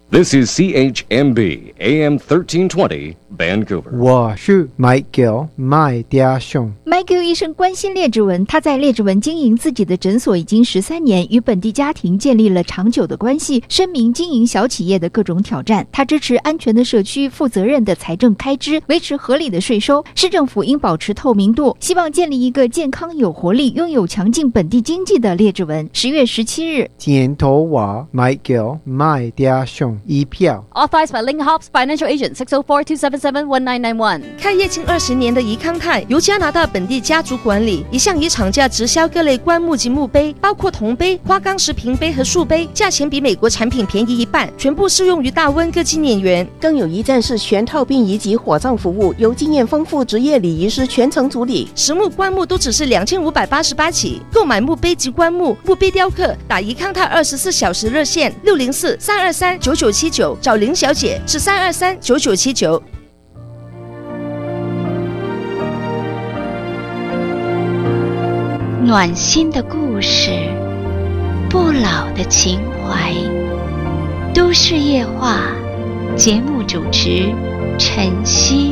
This is CHMB AM 1320 Vancouver。 我是 Michael 麦家雄。 Michael 医生关心列治文，他在列治文经营自己的诊所已经13年，与本地家庭建立了长久的关系，深明经营小企业的各种挑战。他支持安全的社区、负责任的财政开支、维持合理的税收。市政府应保持透明度，希望建立一个健康、有活力、拥有强劲本地经济的列治文。10月17日， 检讨我 Michael 麦家雄一票。 Authorized by Ling Hobbs Financial Agent 604-277-1991。 开业近20年的怡康泰由加拿大本地家族管理，一向以厂价直销各类棺木及墓碑，包括铜杯、花岗石瓶杯和树碑，价钱比美国产品便宜1半，全部适用于大温哥纪念园。 更有一站式全套殡仪及火葬服务，由经验丰富职业礼仪师全程处理。 实木棺木都只是2588起，购买墓碑及棺木、墓碑雕刻，打怡康泰24小时热线604-323-9979，找林小姐是323-9979。 暖心的故事，不老的情怀，都市夜话，节目主持陈曦。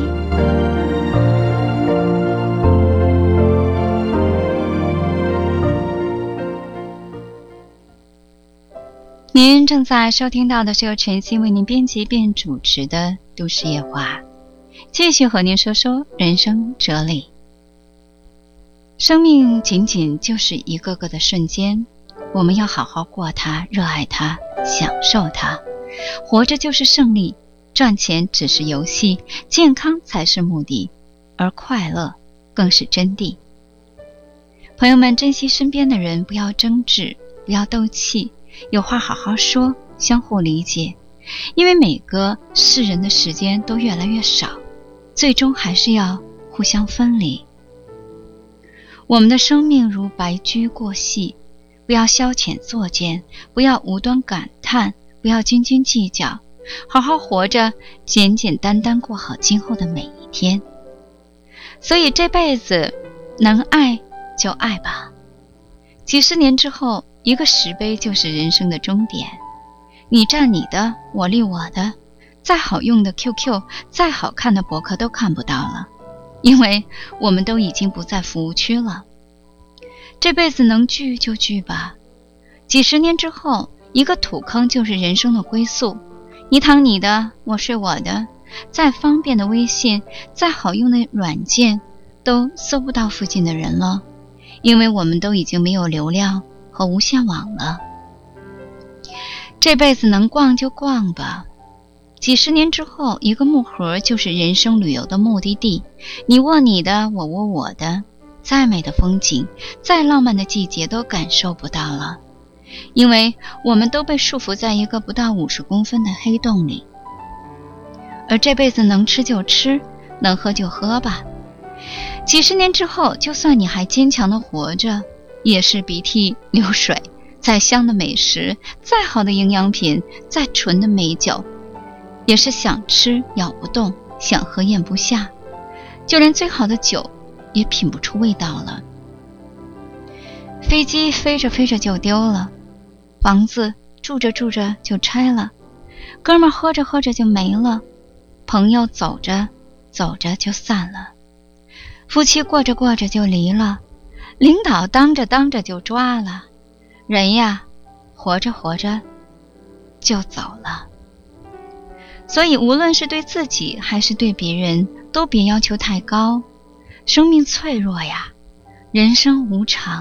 您正在收听到的是由陈曦为您编辑并主持的都市夜话，继续和您说说人生哲理。生命仅仅就是一个个的瞬间，我们要好好过它，热爱它，享受它。活着就是胜利，赚钱只是游戏，健康才是目的，而快乐更是真谛。朋友们，珍惜身边的人，不要争执，不要斗气，有话好好说，相互理解。因为每个世人的时间都越来越少，最终还是要互相分离。我们的生命如白驹过隙，不要消遣作践，不要无端感叹，不要斤斤计较，好好活着，简简单单过好今后的每一天。所以这辈子能爱就爱吧。几十年之后，一个石碑就是人生的终点。你站你的，我立我的，再好用的 QQ， 再好看的博客都看不到了，因为我们都已经不在服务区了。这辈子能聚就聚吧。几十年之后，一个土坑就是人生的归宿。你躺你的，我睡我的，再方便的微信，再好用的软件，都搜不到附近的人了，因为我们都已经没有流量和无线网了。这辈子能逛就逛吧。几十年之后，一个木盒就是人生旅游的目的地。你握你的，我握我的，再美的风景，再浪漫的季节都感受不到了，因为我们都被束缚在一个不到50公分的黑洞里。而这辈子能吃就吃，能喝就喝吧。几十年之后，就算你还坚强的活着，也是鼻涕流水。再香的美食，再好的营养品，再纯的美酒，也是想吃咬不动，想喝咽不下，就连最好的酒也品不出味道了。飞机飞着飞着就丢了，房子住着住着就拆了，哥们喝着喝着就没了，朋友走着走着就散了，夫妻过着过着就离了，领导当着当着就抓了，人呀，活着活着就走了。所以无论是对自己还是对别人，都别要求太高。生命脆弱呀，人生无常。